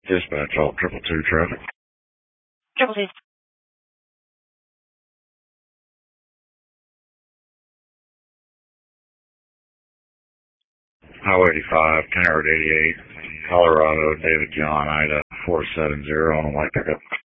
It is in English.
Dispatch all 222 traffic. 222. Highway 85, County Road 88, Colorado, David John, Ida 470 on a white pickup.